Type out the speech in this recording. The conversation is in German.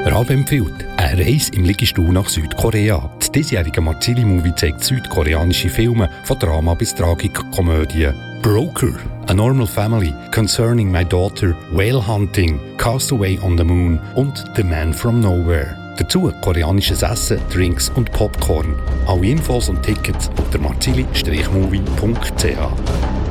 Rab empfiehlt eine Reise im Liegestuhl nach Südkorea. Das diesjährige Marzili-Movie zeigt südkoreanische Filme von Drama bis Tragikkomödie. Broker, A Normal Family, Concerning My Daughter, Whale Hunting, Castaway on the Moon und The Man from Nowhere. Dazu koreanisches Essen, Drinks und Popcorn. Alle Infos und Tickets auf der marzili-movie.ch.